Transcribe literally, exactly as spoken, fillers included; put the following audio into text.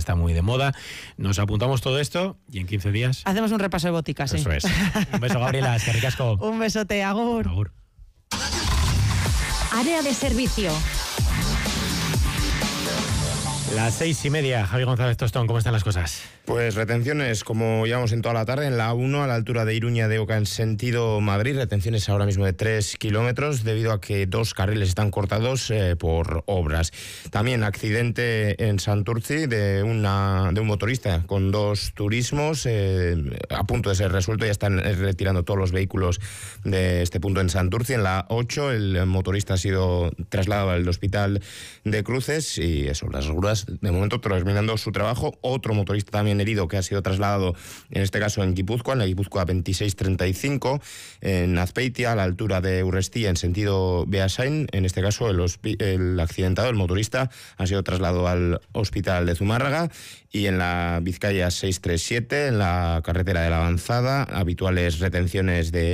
está muy de moda. Nos apuntamos todo esto y en quince días... Hacemos un repaso de boticas, Eso ¿eh? es. Un beso, Gabriela, es que ricasco. Un besote, agur. Agur. Área de servicio. Las seis y media, Javi González Tostón, ¿cómo están las cosas? Pues retenciones, como llevamos en toda la tarde, en la A uno a la altura de Iruña de Oca en sentido Madrid, retenciones ahora mismo de tres kilómetros debido a que dos carriles están cortados eh, por obras. También accidente en Santurtzi de, una, de un motorista con dos turismos eh, a punto de ser resuelto, ya están retirando todos los vehículos de este punto en Santurtzi. En la ocho el motorista ha sido trasladado al hospital de Cruces y eso, las grúas de momento terminando su trabajo. Otro motorista también herido que ha sido trasladado, en este caso en Guipúzcoa, en la Guipúzcoa veintiséis treinta y cinco, en Azpeitia, a la altura de Urrestía, en sentido Beasain. En este caso, el, el accidentado, el motorista, ha sido trasladado al hospital de Zumárraga. Y en la Vizcaya seiscientos treinta y siete, en la carretera de la Avanzada, habituales retenciones de